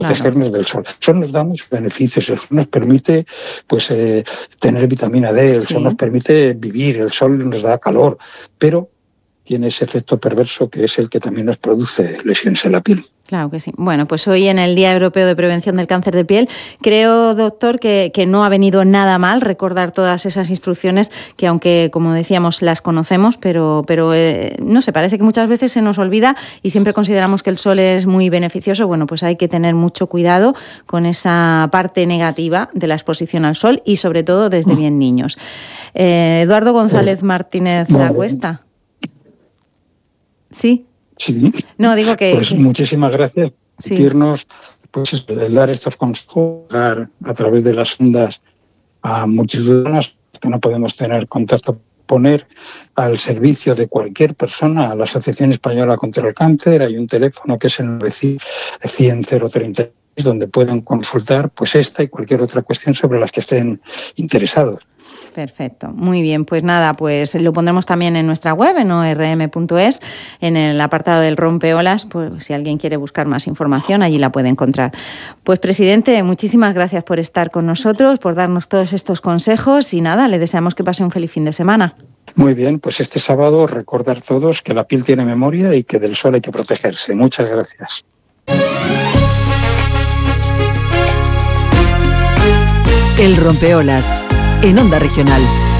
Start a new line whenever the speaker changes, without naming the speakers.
protegernos del sol. El sol nos da muchos beneficios, el sol nos permite tener vitamina D, el sol nos permite vivir, el sol nos da calor, pero tiene ese efecto perverso que es el que también nos produce lesiones en la piel.
Claro que sí. Bueno, pues hoy en el Día Europeo de Prevención del Cáncer de Piel, creo, doctor, que no ha venido nada mal recordar todas esas instrucciones que, aunque, como decíamos, las conocemos, pero no sé, parece que muchas veces se nos olvida y siempre consideramos que el sol es muy beneficioso. Bueno, pues hay que tener mucho cuidado con esa parte negativa de la exposición al sol y, sobre todo, desde bien niños. Eduardo González Martínez La Cuesta. ¿Sí?
Sí.
No, digo que...
Pues muchísimas gracias por permitirnos el dar estos consejos a través de las ondas a muchas personas que no podemos tener contacto, poner al servicio de cualquier persona a la Asociación Española contra el Cáncer. Hay un teléfono que es el 900-036, donde pueden consultar pues esta y cualquier otra cuestión sobre las que estén interesados.
Perfecto, muy bien, pues nada, pues lo pondremos también en nuestra web, en orm.es, en el apartado del rompeolas, pues si alguien quiere buscar más información, allí la puede encontrar. Pues presidente, muchísimas gracias por estar con nosotros, por darnos todos estos consejos y nada, le deseamos que pase un feliz fin de semana.
Muy bien, pues este sábado recordar todos que la piel tiene memoria y que del sol hay que protegerse. Muchas gracias.
El rompeolas en Onda Regional.